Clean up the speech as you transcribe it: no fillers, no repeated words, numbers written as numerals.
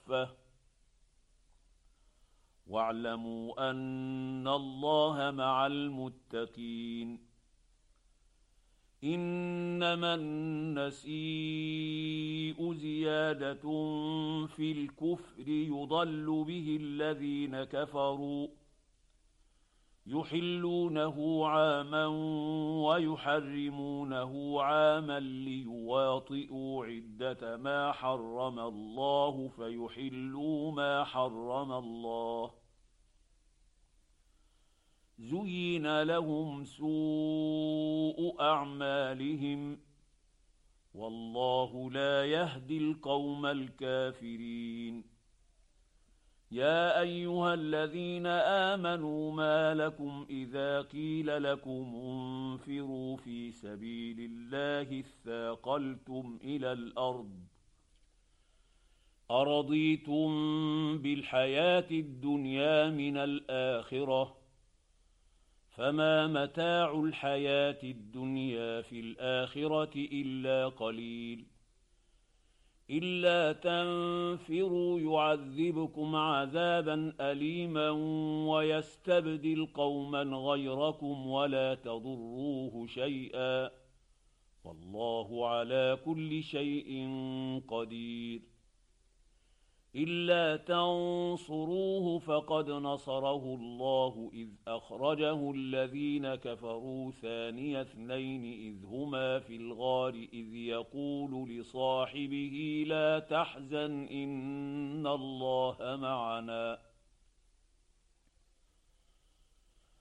صفه واعلموا ان الله مع المتقين انما النسيء زياده في الكفر يضل به الذين كفروا يحلونه عاما ويحرمونه عاما ليواطئوا عده ما حرم الله فيحلوا ما حرم الله زين لهم سوء اعمالهم والله لا يهدي القوم الكافرين يا ايها الذين امنوا ما لكم اذا قيل لكم انفروا في سبيل الله اثاقلتم الى الارض ارضيتم بالحياه الدنيا من الاخره فما متاع الحياه الدنيا في الاخره الا قليل الا تنفروا يعذبكم عذابا اليما ويستبدل قوما غيركم ولا تضروه شيئا والله على كل شيء قدير الا تنصروه فقد نصره الله اذ اخرجه الذين كفروا ثاني اثنين اذ هما في الغار اذ يقول لصاحبه لا تحزن ان الله معنا